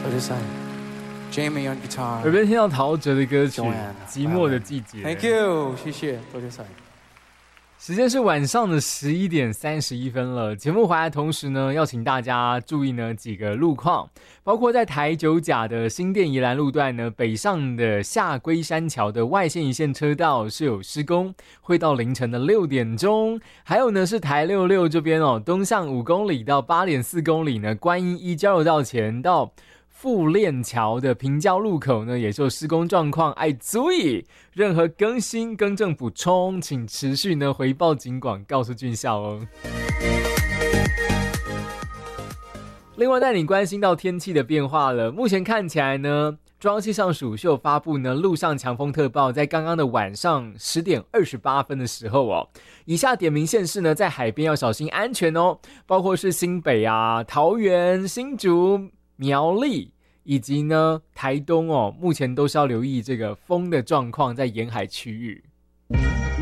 Jamie on guitar。 耳边听到陶喆的歌曲《 Joanne 寂寞的季节》。 Thank you， 谢谢，多谢晒。 时间是晚上的11点31分了。节目回来的同时呢，要请大家注意呢几个路况，包括在台九甲的新店宜兰路段呢，北上的下龟山桥的外线一线车道是有施工，会到凌晨的6点钟。还有呢是台66这边哦，东向5公里到8.4公里呢，观音一交流道前到富链桥的平交路口呢，也受施工状况，爱注意。任何更新、更正、补充，请持续呢回报警广，告诉军校哦。另外，带你关心到天气的变化了。目前看起来呢，中央气象署是有发布呢陆上强风特报，在刚刚的晚上10点28分的时候哦，以下点名县市呢，在海边要小心安全哦，包括是新北啊、桃园、新竹、苗栗以及呢台东哦，目前都是要留意这个风的状况，在沿海区域。